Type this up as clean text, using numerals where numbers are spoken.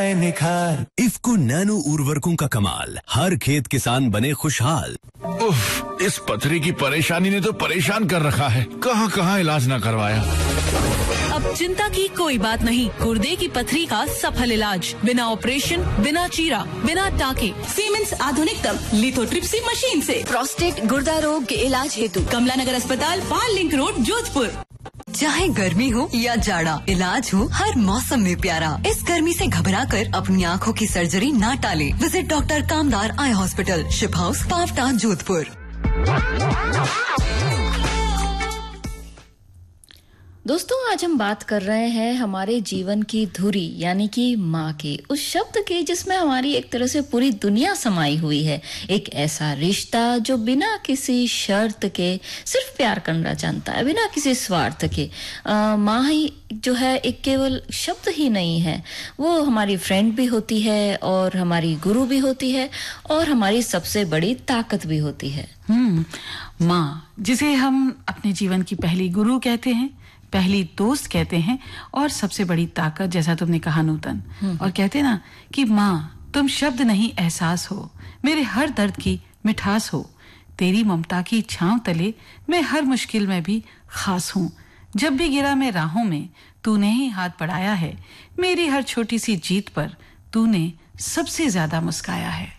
आए निखार। इफ्को नैनो उर्वरकों का कमाल, हर खेत किसान बने खुशहाल। उफ, इस पथरी की परेशानी ने तो परेशान कर रखा है। कहाँ इलाज न करवाया। अब चिंता की कोई बात नहीं। गुर्दे की पथरी का सफल इलाज, बिना ऑपरेशन, बिना चीरा, बिना टाके, सीमेंस आधुनिकतम लिथोट्रिप्सी मशीन से। प्रोस्टेट गुर्दा रोग के इलाज हेतु कमला नगर अस्पताल, पाल लिंक रोड, जोधपुर। चाहे गर्मी हो या जाड़ा, इलाज हो हर मौसम में प्यारा। इस गर्मी से घबराकर अपनी आँखों की सर्जरी ना टाले। विजिट डॉक्टर कामदार eye hospital, ship house, Pawta, Jodhpur. दोस्तों, आज हम बात कर रहे हैं हमारे जीवन की धुरी यानी कि माँ की, उस शब्द की जिसमें हमारी एक तरह से पूरी दुनिया समाई हुई है। एक ऐसा रिश्ता जो बिना किसी शर्त के सिर्फ प्यार करना जानता है, बिना किसी स्वार्थ के। माँ ही जो है एक केवल शब्द ही नहीं है, वो हमारी फ्रेंड भी होती है और हमारी गुरु भी होती है और हमारी सबसे बड़ी ताकत भी होती है। माँ, जिसे हम अपने जीवन की पहली गुरु कहते हैं, पहली दोस्त कहते हैं और सबसे बड़ी ताकत, जैसा तुमने कहा नूतन। और कहते ना कि माँ तुम शब्द नहीं एहसास हो, मेरे हर दर्द की मिठास हो, तेरी ममता की छांव तले मैं हर मुश्किल में भी खास हूँ। जब भी गिरा मैं राहों में तूने ही हाथ बढ़ाया है, मेरी हर छोटी सी जीत पर तूने सबसे ज्यादा मुस्काया है।